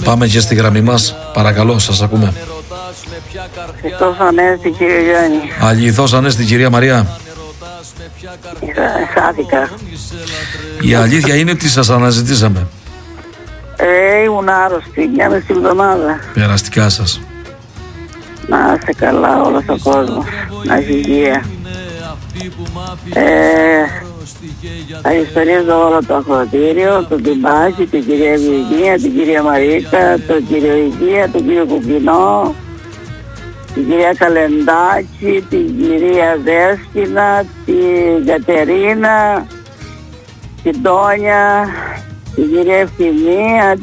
Πάμε και στη γραμμή μας. Παρακαλώ, σας ακούμε. Χριστός Ανέστη, κύριε Γιάννη. Αληθώς Ανέστη, κυρία Μαρία. Χάθηκα. Η αλήθεια είναι ότι σας αναζητήσαμε. Ήμουν άρρωστη μια μισή εβδομάδα. Περαστικά σας. Να είσαι καλά όλος ο κόσμος. Να έχει υγεία. Θα ιστορίζω όλο το ακροατήριο, τον Τιμπάκη, την κυρία Ευγενία, την κυρία Μαρίκα, τον κύριο Υγεία, τον κύριο Κουκκινό, την κυρία Καλεντάκη, την κυρία Δέσκυνα, την Κατερίνα, την Τόνια, την κυρία Ευθυμία,